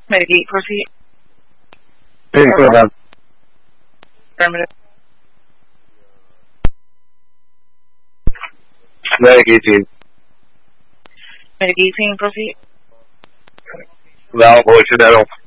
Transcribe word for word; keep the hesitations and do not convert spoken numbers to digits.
Mitigate, proceed. Affirmative. Affirmative. Mitigating. Mitigating, proceed. Val, voice and